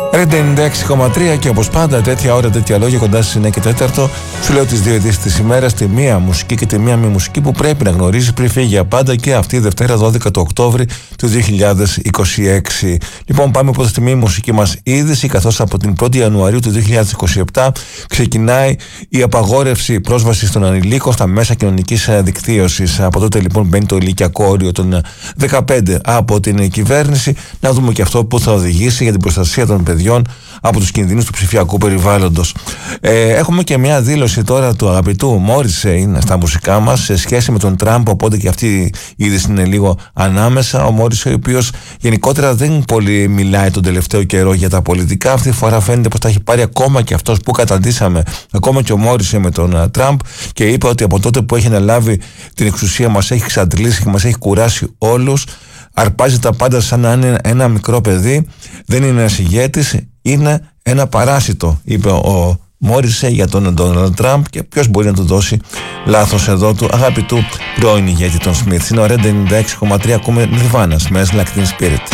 96,3 και όπως πάντα τέτοια ώρα, τέτοια λόγια κοντά στις 9 και 4 σου λέω τις δύο ειδήσεις της ημέρας, τη μία μουσική και τη μία μη μουσική που πρέπει να γνωρίσεις πριν φύγει για πάντα και αυτή η Δευτέρα 12 του Οκτώβρη του 2026. Λοιπόν, πάμε πρώτα στη μη μουσική μας είδηση, καθώς από την 1η Ιανουαρίου του 2027 ξεκινάει η απαγόρευση πρόσβασης των ανηλίκων στα μέσα κοινωνικής δικτύωσης. Από τότε λοιπόν μπαίνει το ηλικιακό όριο των 15 από την κυβέρνηση. Να δούμε και αυτό που θα οδηγήσει για την προστασία των παιδιών από τους κινδύνους του ψηφιακού περιβάλλοντος. Έχουμε και μια δήλωση τώρα του αγαπητού Μόρισεϊ στα μουσικά μας σε σχέση με τον Τραμπ, οπότε και αυτή η είδηση είναι λίγο ανάμεσα. Ο Μόρισεϊ, ο οποίος γενικότερα δεν πολύ μιλάει τον τελευταίο καιρό για τα πολιτικά, αυτή τη φορά φαίνεται πως τα έχει πάρει ακόμα και αυτός που καταντήσαμε, ακόμα και ο Μόρισεϊ με τον Τραμπ, και είπε ότι από τότε που έχει αναλάβει την εξουσία μας έχει εξαντλήσει και μας έχει κουράσει όλους. Αρπάζει τα πάντα σαν να είναι ένα μικρό παιδί, δεν είναι ένας ηγέτης, είναι ένα παράσιτο, είπε ο Μόρισεϊ για τον Ντόναλντ Τραμπ, και ποιος μπορεί να του δώσει λάθος εδώ του αγαπητού πρώην ηγέτη των Σμιθς. Είναι ο Red 96,3, ακούμε Nirvana, Smells Like Teen Spirit.